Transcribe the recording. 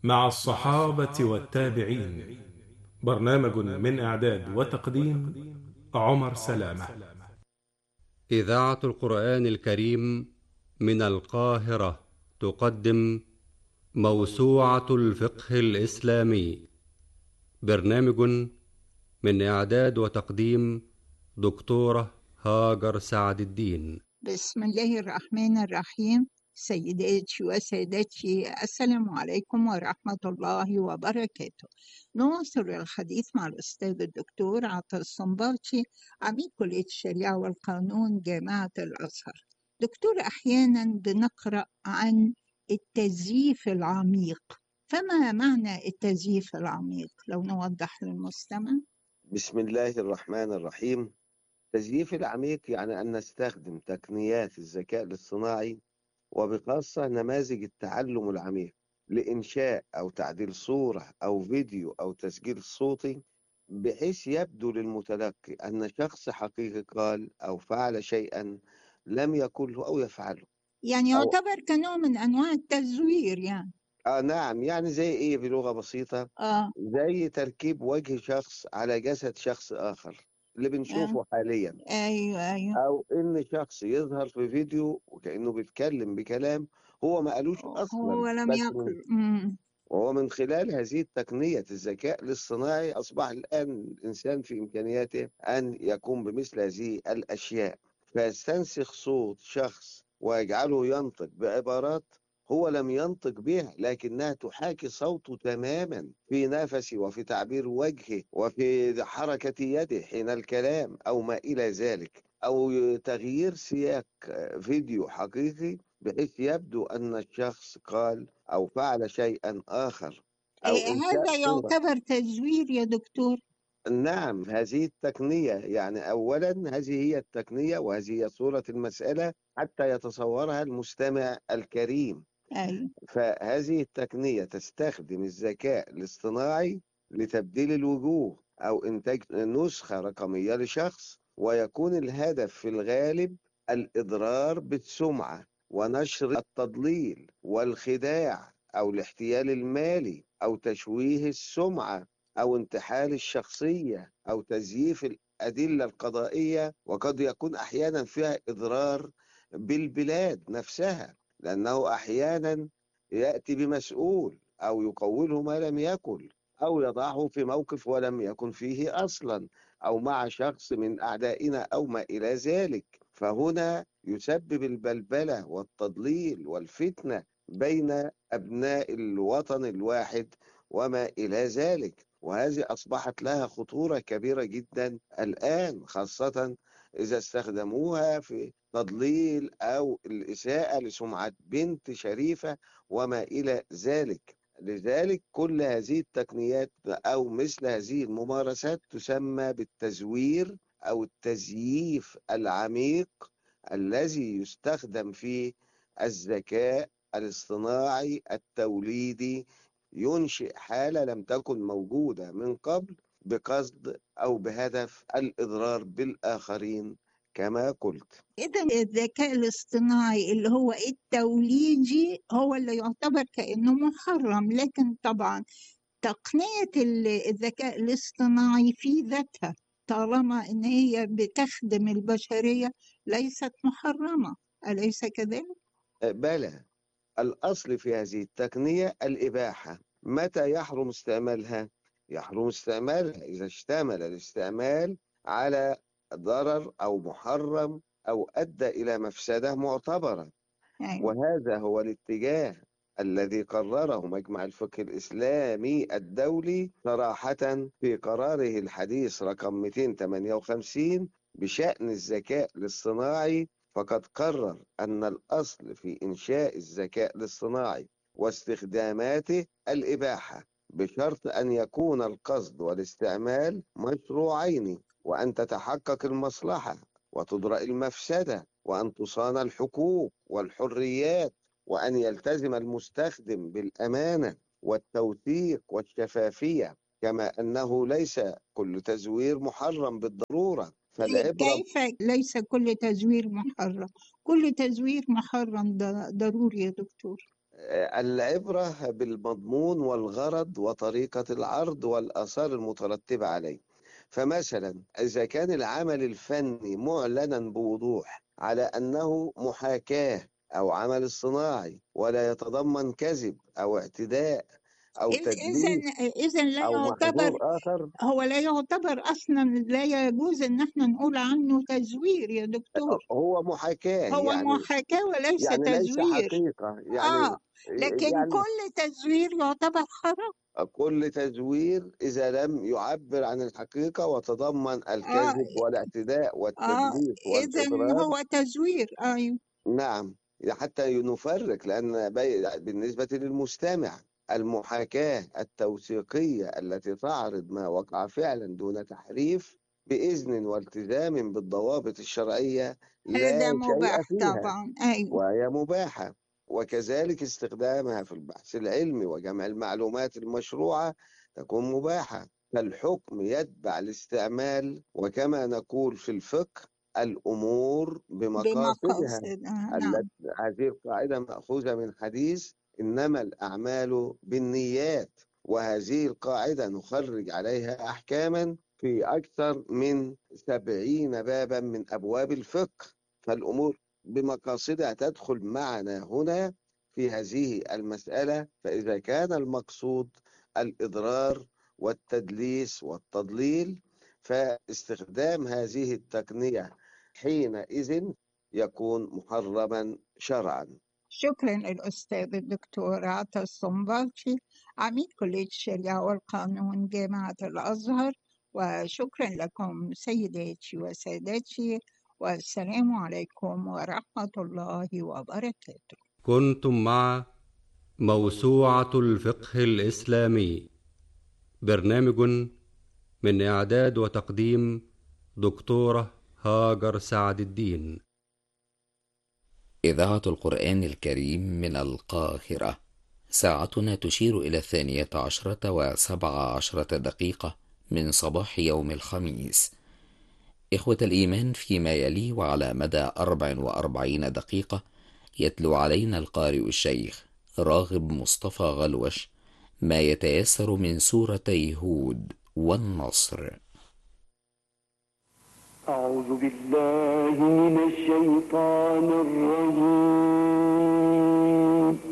مع الصحابة والتابعين. برنامج من إعداد وتقديم عمر سلامة. إذاعة القرآن الكريم من القاهرة تقدم موسوعة الفقه الإسلامي. برنامج من إعداد وتقديم دكتورة هاجر سعد الدين. بسم الله الرحمن الرحيم. سيداتي وسادتي، السلام عليكم ورحمة الله وبركاته. نواصل الحديث مع الأستاذ الدكتور عطا الصنباطي، عميد كلية الشريعة والقانون جامعة الأزهر. دكتور، أحيانا بنقرأ عن التزييف العميق، فما معنى التزييف العميق؟ لو نوضح للمستمع. بسم الله الرحمن الرحيم. التزييف العميق يعني أن نستخدم تقنيات الذكاء الاصطناعي وبخاصة نماذج التعلم العميق لإنشاء أو تعديل صورة أو فيديو أو تسجيل صوتي، بحيث يبدو للمتلقي أن شخص حقيقي قال أو فعل شيئا لم يقله أو يفعله. يعني أو يعتبر كنوع من أنواع التزوير يعني. نعم، يعني زي إيه بلغة بسيطة؟ آه. زي تركيب وجه شخص على جسد شخص آخر اللي آه. بنشوفه حاليا، أيوه. أو إن شخص يظهر في فيديو وكأنه بيتكلم بكلام هو ما قالوش أصلا، هو لم بس يقل. وهو من خلال هذه التقنية الذكاء الاصطناعي أصبح الآن الإنسان في إمكانياته أن يقوم بمثل هذه الأشياء، فيستنسخ صوت شخص ويجعله ينطق بعبارات هو لم ينطق بها، لكنها تحاكي صوته تماما في نفسه وفي تعبير وجهه وفي حركة يده حين الكلام أو ما إلى ذلك، أو تغيير سياق فيديو حقيقي بحيث يبدو أن الشخص قال أو فعل شيئا آخر، أو إنشاء هذا صورة. يعتبر تزوير يا دكتور؟ نعم، هذه التقنية يعني أولا هذه هي التقنية وهذه هي صورة المسألة حتى يتصورها المستمع الكريم. أيوه. فهذه التقنية تستخدم الذكاء الاصطناعي لتبديل الوجوه أو إنتاج نسخة رقمية لشخص، ويكون الهدف في الغالب الإضرار بالسمعة ونشر التضليل والخداع أو الاحتيال المالي أو تشويه السمعة أو انتحال الشخصية أو تزييف الأدلة القضائية، وقد يكون أحيانا فيها إضرار بالبلاد نفسها، لأنه أحيانا يأتي بمسؤول أو يقوله ما لم يكن أو يضعه في موقف ولم يكن فيه أصلا، أو مع شخص من أعدائنا أو ما إلى ذلك، فهنا يسبب البلبلة والتضليل والفتنة بين أبناء الوطن الواحد وما إلى ذلك، وهذه أصبحت لها خطورة كبيرة جدا الآن، خاصة إذا استخدموها في تضليل أو الإساءة لسمعة بنت شريفة وما إلى ذلك. لذلك كل هذه التقنيات أو مثل هذه الممارسات تسمى بالتزوير أو التزييف العميق الذي يستخدم فيه الذكاء الاصطناعي التوليدي، ينشئ حالة لم تكن موجودة من قبل بقصد أو بهدف الإضرار بالآخرين كما قلت. إذا الذكاء الاصطناعي اللي هو التوليدي هو اللي يعتبر كأنه محرم، لكن طبعا تقنية الذكاء الاصطناعي في ذاتها طالما إن هي بتخدم البشرية ليست محرمة، أليس كذلك؟ بلى، الأصل في هذه التقنية الإباحة. متى يحرم استعمالها؟ يحرم استعمالها إذا اشتمل الاستعمال على ضرر أو محرم أو أدى إلى مفسدة معتبرة، أيوة. وهذا هو الاتجاه الذي قرره مجمع الفقه الإسلامي الدولي صراحة في قراره الحديث رقم 258 بشأن الذكاء الاصطناعي، فقد قرر أن الأصل في إنشاء الذكاء الاصطناعي واستخداماته الإباحة، بشرط أن يكون القصد والاستعمال مشروعين، وأن تتحقق المصلحة وتدرأ المفسدة، وأن تصان الحقوق والحريات، وأن يلتزم المستخدم بالأمانة والتوثيق والشفافية، كما أنه ليس كل تزوير محرم بالضرورة، طيب، فالعبرة. كيف ليس كل تزوير محرم؟ كل تزوير محرم ده ضروري يا دكتور. العبرة بالمضمون والغرض وطريقة العرض والآثار المترتبة عليه. فمثلا إذا كان العمل الفني معلنا بوضوح على أنه محاكاة أو عمل صناعي ولا يتضمن كذب أو اعتداء أو تدليس إذا لا أو يعتبر، محظور آخر، هو لا يعتبر أصلا، لا يجوز إن احنا نقول عنه تزوير يا دكتور. هو محاكاة هو يعني، محاكاة وليس يعني ليس تزوير. حقيقة يعني. لكن يعني كل تزوير يعتبر حرام. كل تزوير إذا لم يعبر عن الحقيقة وتضمن آه الكذب والاعتداء آه والتدليس إذا والإضرار. هو تزوير. أيوه. نعم، حتى نفرق، لأن بالنسبة للمستمع المحاكاة التوثيقية التي تعرض ما وقع فعلا دون تحريف بإذن والتزام بالضوابط الشرعية هذا لا شيء مباح فيها، طبعا. أيوه. وهي مباحة. وكذلك استخدامها في البحث العلمي وجمع المعلومات المشروعة تكون مباحة. فالحكم يتبع الاستعمال، وكما نقول في الفقه الأمور بمقاصدها. بمقاصدها. نعم. هذه القاعدة مأخوذة من حديث إنما الأعمال بالنيات، وهذه القاعدة نخرج عليها أحكاما في أكثر من 70 بابا من أبواب الفقه. فالأمور بمقاصدها تدخل معنا هنا في هذه المسألة. فإذا كان المقصود الإضرار والتدليس والتضليل، فاستخدام هذه التقنية حينئذ يكون محرما شرعا. شكرا للأستاذ الدكتور عطا الصنباطي، عميد كلية الشريعة والقانون جامعة الأزهر. وشكرا لكم سيداتي وسادتي، والسلام عليكم ورحمة الله وبركاته. كنتم مع موسوعة الفقه الإسلامي، برنامج من إعداد وتقديم دكتورة هاجر سعد الدين. إذاعة القرآن الكريم من القاهرة، ساعتنا تشير إلى 12:17 من صباح يوم الخميس. إخوة الإيمان، فيما يلي وعلى مدى 44 دقيقة يتلو علينا القارئ الشيخ راغب مصطفى غلوش ما يتيسر من سورتي هود والنصر. أعوذ بالله من الشيطان الرجيم.